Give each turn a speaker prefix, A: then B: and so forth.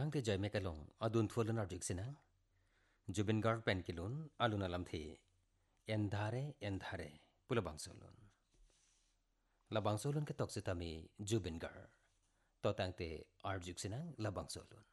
A: तोथांग ते जय मेकलों अदुन थुलन अर्जिक सिना Zubin guard pen किलुन आलुना लमथि एंधारे पुलबांगसोलुन लाबांगसोलुन के तोक्सितामी जुबिन गार्ड तोतांग ते अर्जिक सिना लाबांगसोलुन